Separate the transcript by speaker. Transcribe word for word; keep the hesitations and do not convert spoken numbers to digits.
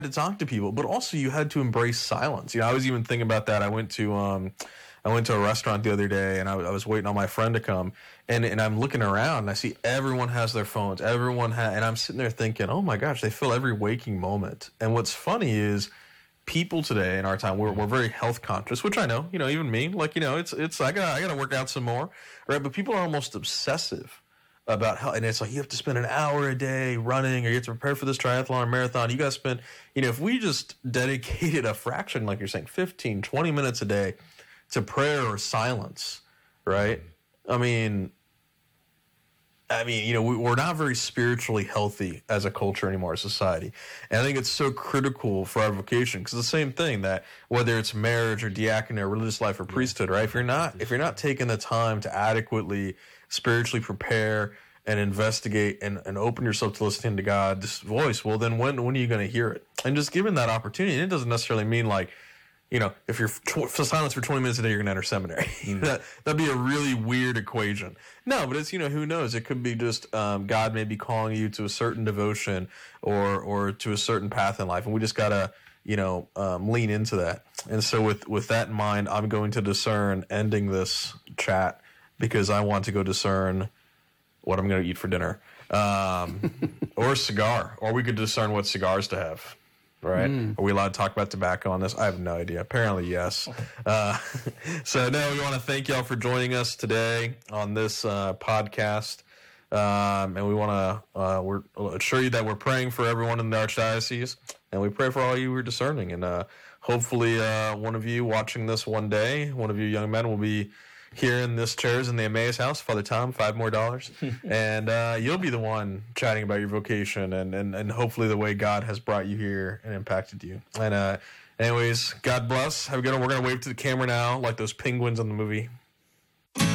Speaker 1: to talk to people, but also you had to embrace silence. You know, I was even thinking about that. I went to um, I went to a restaurant the other day, and I, I was waiting on my friend to come, and and I'm looking around, and I see everyone has their phones, everyone ha- and I'm sitting there thinking, oh my gosh, they fill every waking moment. And what's funny is, people today in our time, we're we're very health conscious, which I know, you know, even me, like, you know, it's it's I got I got to work out some more, right? But people are almost obsessive about how, and it's like you have to spend an hour a day running, or you have to prepare for this triathlon or marathon. You got to spend, you know, if we just dedicated a fraction, like you're saying, fifteen, twenty minutes a day to prayer or silence, right? I mean, I mean, you know, we, we're not very spiritually healthy as a culture anymore, as a society. And I think it's so critical for our vocation, because the same thing, that whether it's marriage or diaconate or religious life or priesthood, right? If you're not, if you're not taking the time to adequately spiritually prepare and investigate and, and open yourself to listening to God's voice, well, then when when are you going to hear it? And just given that opportunity, and it doesn't necessarily mean like, you know, if you're tw- for silence for twenty minutes a day, you're going to enter seminary. Mm. that, that'd be a really weird equation. No, but it's, you know, who knows? It could be just um, God may be calling you to a certain devotion or or to a certain path in life. And we just got to, you know, um, lean into that. And so with, with that in mind, I'm going to discern ending this chat, because I want to go discern what I'm going to eat for dinner, um, or a cigar, or we could discern what cigars to have. Right? Mm. Are we allowed to talk about tobacco on this? I have no idea. Apparently, yes. Uh, so, no, we want to thank y'all for joining us today on this uh, podcast. Um, and we want to uh, we're assure you that we're praying for everyone in the Archdiocese, and we pray for all you who are discerning. And uh, hopefully, uh, one of you watching this one day, one of you young men, will be here in this chairs in the Emmaus house. Father Tom, five more dollars. and uh, you'll be the one chatting about your vocation and, and, and hopefully the way God has brought you here and impacted you. And uh, anyways, God bless. Have a good one. We're going to wave to the camera now like those penguins in the movie.